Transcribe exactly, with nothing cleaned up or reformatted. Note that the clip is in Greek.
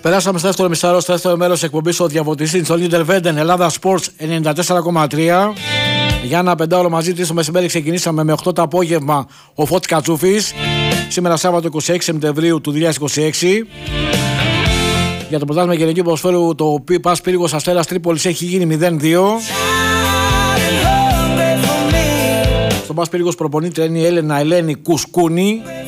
Περάσαμε στο δεύτερο μισάρο, στο δεύτερο μέρος της εκπομπής ο Διαβοτιστής στο Λίντερ Βέντεν Ελλάδα Sports ενενήντα τέσσερα κόμμα τρία. Για ένα πεντάωρο μαζί της το μεσημέρι ξεκινήσαμε με οκτώ το απόγευμα ο Φώτης Κατσούφης. Σήμερα Σάββατο είκοσι έξι Σεπτεμβρίου του δύο χιλιάδες είκοσι έξι. Για το πρωτάθλημα γενικού ποδοσφαίρου το ΠΑΣ Πύργος Αστέρας Τρίπολης έχει γίνει μηδέν δύο. Στον ΠΑΣ Πύργος προπονήτρια είναι η Έλενα Ελένη Κουσκούνη.